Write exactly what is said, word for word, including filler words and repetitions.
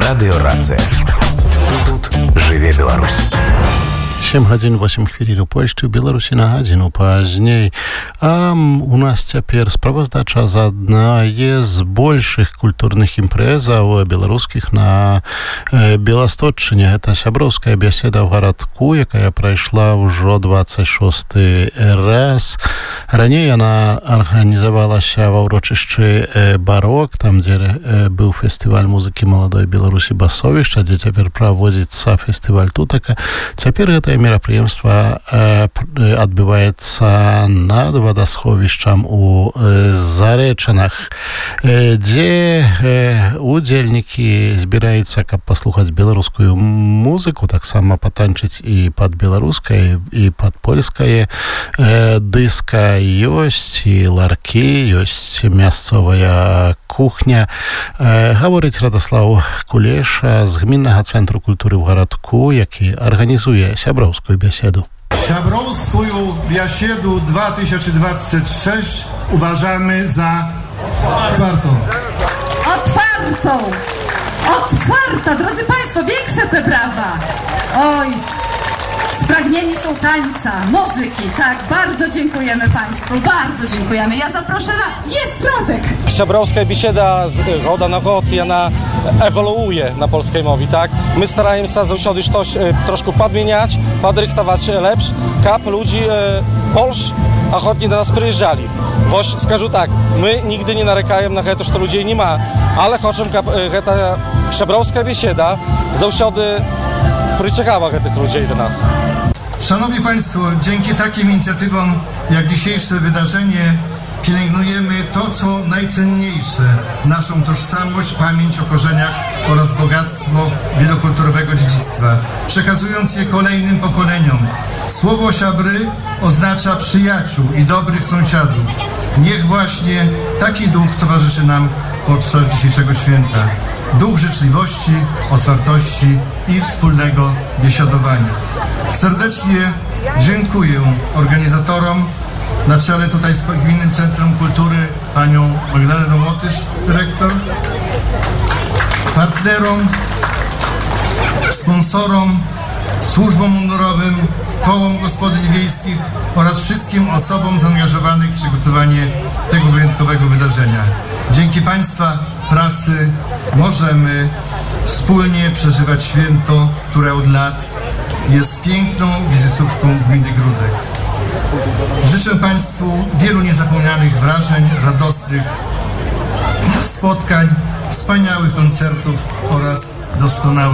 Радыё Рацыя. Тут жыве Беларусь. сем гадзін восем хвілін у Польшчы, у Беларусі на гадзіну пазней. А у нас цяпер справаздача з аднае з большых культурных імпрэзаў беларускіх на Беласточчыне. Гэта сяброўская бяседа ў гарадку, якая прайшла ўжо дваццаць шосты раз. Раней яна арганізавалася ва ўрочышчы Барок, там, дзе быў фестываль музыкі маладой Беларусі Басовішча, дзе цяпер праводзіцца фестываль Тутака. Цяпер гэтае мерапрыемства адбываецца над вадасховішчам у Зарэчанах, дзе удзельнікі збіраюцца, каб паслухаць беларускую музыку, таксама патанчыць і пад беларускае, і пад польскае дыска. Ёсць і ларкі, ёсць мясцовая кухня. Гаворыць Радаслаў Кулеша з гміннага цэнтру культуры ў гарадку, які арганізуе сяброўскую беседу. Сяброўскую беседу dwa tysiące dwadzieścia sześć uważamy za otwartą. Otwartą! Otwarta! Drodzy Państwo, większe te brawa! Oj! Spragnieni są tańca, muzyki, tak, bardzo dziękujemy Państwu, bardzo dziękujemy. Ja zaproszę, na... jest Radek. Сяброўская беседа з года на год, яна ewoluuje na polskiej mowie, tak? My staramy się zausiąść coś troszkę podmieniać, podrychtować lepsz, kap ludzi e, Polsz ochotnie do nas przyjeżdżali. Woś skażu tak, my nigdy nie narekajemy na to, że to ludzi nie ma, ale chcemy, kap e, ta sяброўская besieda zausiądy przyciągała tych ludzi do nas. Szanowni Państwo, dzięki takim inicjatywom jak dzisiejsze wydarzenie pielęgnujemy to, co najcenniejsze, naszą tożsamość, pamięć o korzeniach oraz bogactwo wielokulturowego dziedzictwa, przekazując je kolejnym pokoleniom. Słowo siabry oznacza przyjaciół i dobrych sąsiadów. Niech właśnie taki duch towarzyszy nam podczas dzisiejszego święta. Duch życzliwości, otwartości i wspólnego biesiadowania. Serdecznie dziękuję organizatorom, na czele tutaj z Gminnym Centrum Kultury panią Magdaleną Łotysz, dyrektor, partnerom, sponsorom, służbom mundurowym, kołom gospodyń wiejskich oraz wszystkim osobom zaangażowanych w przygotowanie tego wyjątkowego wydarzenia. Dzięki Państwa pracy możemy wspólnie przeżywać święto, które od lat jest piękną wizytówką gminy Gródek. Życzę Państwu wielu niezapomnianych wrażeń, radosnych spotkań, wspaniałych koncertów oraz doskonałych